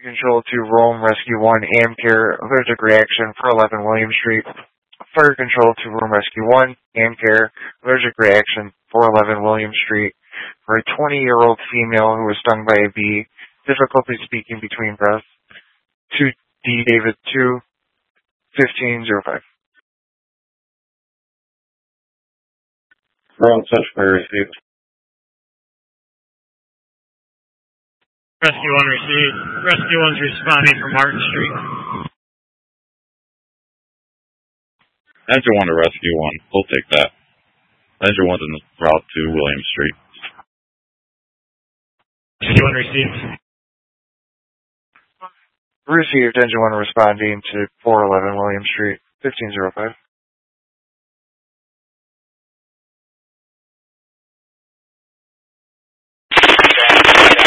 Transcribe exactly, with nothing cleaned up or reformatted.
Control to Rome Rescue one, Amcare, allergic reaction for eleven William Street. Fire Control to Rome Rescue one, Amcare, allergic reaction for eleven William Street. For a twenty-year-old female who was stung by a bee, difficulty speaking between breaths. To D. David two, fifteen oh five. Wrong such fire received. Rescue one received. Rescue one's responding from Martin Street. Engine one to Rescue one. We'll take that. Engine one's in route to William Street. Rescue one received. Received. Engine one responding to four eleven William Street, fifteen oh five.